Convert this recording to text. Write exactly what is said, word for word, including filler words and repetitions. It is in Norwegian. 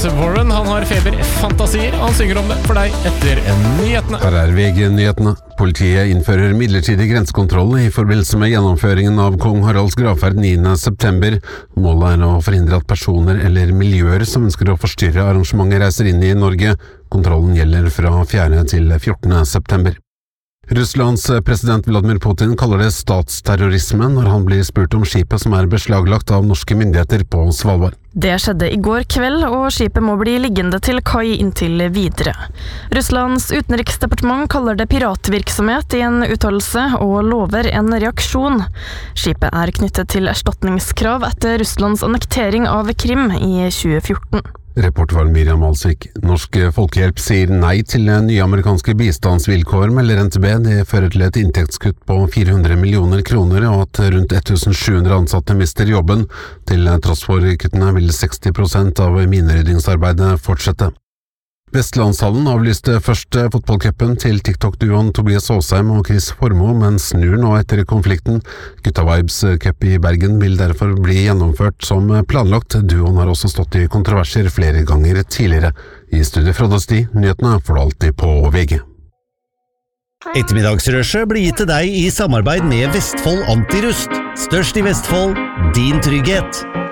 Warren, han har feberfantasier. Han synger om det for deg etter nyhetene. Her er V G-nyhetene. Politiet innfører midlertidig grensekontroll i forbindelse med gjennomføringen av Kong Haralds gravferd niende september. Målet er å forhindre at personer eller miljøer som ønsker å forstyrre arrangementet reiser inn i Norge. Kontrollen gjelder fra fjerde til fjortende september. Russlands president Vladimir Putin kaller det statsterrorisme når han blir spurt om skipet som er beslaglagt av norske myndigheter på Svalbard. Det skjedde i går kveld, og skipet må bli liggende til kai inntil videre. Russlands utenriksdepartement kaller det piratvirksomhet i en uttalelse og lover en reaksjon. Skipet er knyttet til erstatningskrav etter Russlands annektering av Krim i tjue fjorten. Reporter var Miriam Alsvik. Norsk Folkehjelp sier nei til nye amerikanske bistandsvilkår, melder N T B. Det fører til et inntektskutt på fire hundre millioner kroner, og at rundt sju hundre ansatte mister jobben. Til tross for kuttene vil seksti prosent av mineryddingsarbeidet fortsette. Vestlandshallen avlyste først fotballcupen til TikTok-duoen Tobias Åsheim og Chris Formoe, men snur nå etter konflikten. Gutta Vibes Cup i Bergen vil derfor bli gjennomført som planlagt. Duoen har også stått i kontroverser flere ganger tidligere. I studiet fra Døsti, nyhetene får du alltid på V G. Ettermiddagsrushet blir gitt til deg i samarbeid med Vestfold Antirust. Størst i Vestfold, din trygghet.